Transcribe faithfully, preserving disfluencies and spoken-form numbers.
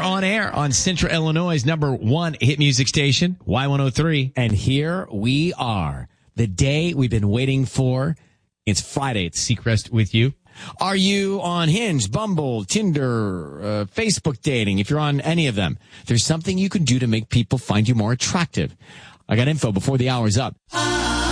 on air on Central Illinois' number one hit music station, Y one oh three. And here we are, the day we've been waiting for. It's Friday. It's Seacrest with you. Are you on Hinge, Bumble, Tinder, uh, Facebook dating? If you're on any of them, there's something you can do to make people find you more attractive. I got info before the hour's up.